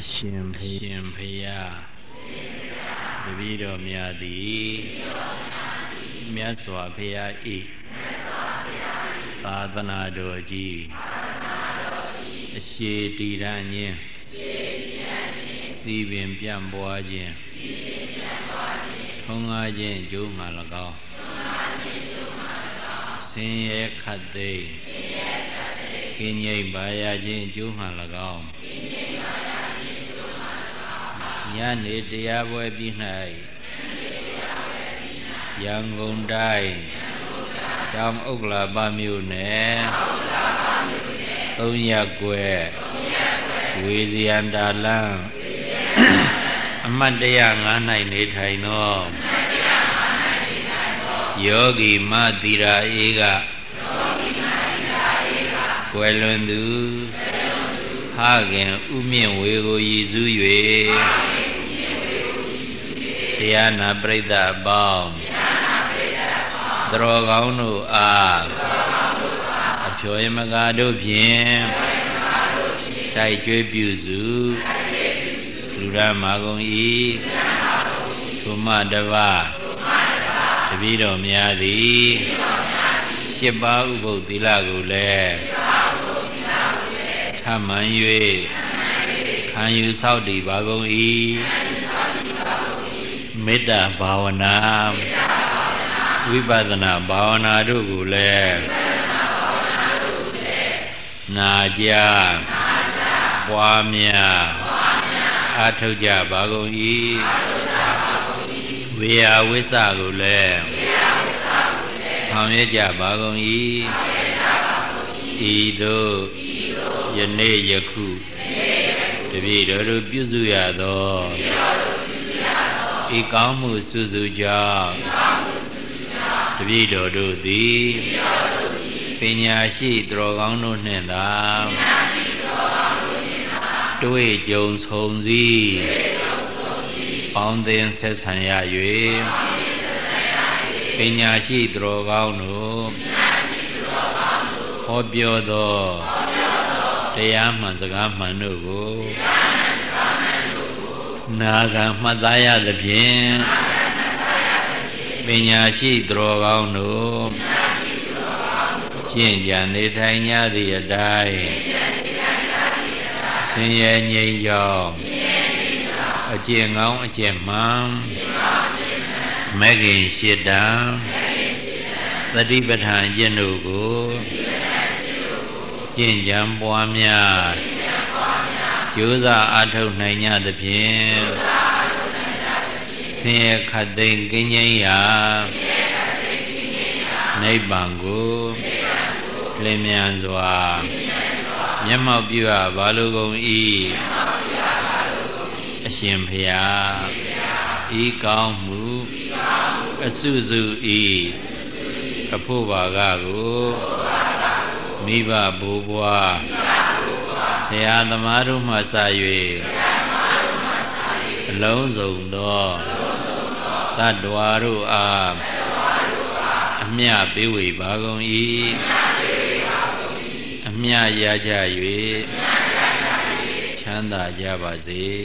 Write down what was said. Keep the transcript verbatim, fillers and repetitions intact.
ရှင်ဖေရှင်ဖေယတပည့်တော်များသည်မြတ်စွာဘုရား၏သာသနာတော်ကြီးအရှိတည်ရန်ခြင်းစီပင်ပြန့်ပွားခြင်းထုံးကားခြင်းအကျိုးမှ၎င်းဆင်းရဲခတ်သိမ်းကင်းငြိမ်ပါရခြင်းအကျိုးမှ၎င်းညနေတရားပွဲပြီး၌ရန်ကုန်တိုင်းတောင်ဥက္ကလာပမြို့နယ်သုံးရပ်ကွယ်ဝေဇယန္တာလမ်းအမှတ်တရငါး၌နေထိုင်သောယောဂီမသီရာအေကကွယ်လွန်သူဖခင်ဥမြင့်ဝေကိုရည်စူး၍တရားနာပရိသတ်အပေါင်းသရောကောင်းတို့အားအဖြောယမကာတို့ဖြင့်တိုက်ကျွေးပြုစုလူရမာကုန်၏သုမတဗ္ဗတပည့်တော်များသည်ရှစ်ပါးဥပုသ်သီလကိုလည်းထမှန်၍ခံယူဆောက်တည်ပါကုန်၏မေတ္တာဘာဝနာဝိပဿနာဘာဝနာတို့ကိုလည်းနာကြပွားများအားထုတ်ကြပါကုန်၏ဝေယဝိစ္စကိုလည်းဆောင်ရွက်ကြပါကုန်၏ဤသို့ယနေ့ယခုတပည့်တော်တို့ပြုစုရသောဤကောင်းမှုစုစုကြောင့်တပည့်တော်တို့သည်ပညာရှိသူတော်ကောင်းတို့နှင့်သာတွေ့ကြုံဆုံစည်းပေါင်းသင်းဆက်ဆံရ၍ပညာရှိသူတော်ကောင်းတို့ဟောပြောသောတရားမှန်စကားမှန်တို့ကိုနာခံမှတ်သားရသဖြင့်ပညာရှိသူတော်ကောင်းတို့ကျင့်ကြံနေထိုင်ကြသည့်အတိုင်းဆင်းရဲငြိမ်းချမ်းအကျင့်ကောင်းအကျင့်မှန်မဂ္ဂင်ရှစ်တံသတိပဋ္ဌာန်ကျင့်တို့ကိုကျင့်ကြံပွားများကြိုးစားအားထုတ်နိုင်ကြသဖြင့်ဆင်းရဲခတ်သိမ်းကင်းငြိမ်းရာနိဗ္ဗာန်ကိုလင်းမြန်စွာမျက်မှောက်ပြုအပ်ပါလိုကုန်၏အရှင်ဘုရားဤကောင်းမှုအစုစု၏အဖို့ဘာကကိုမိဘဘိုးဘွားဆရာသမားတို့မှစ၍အလုံးစုံသောသတ္တဝါတို့အားအမြတ်ပေးဝေပါကုန်၏အမြတ်ရကြ၍ချမ်းသာကြပါစေ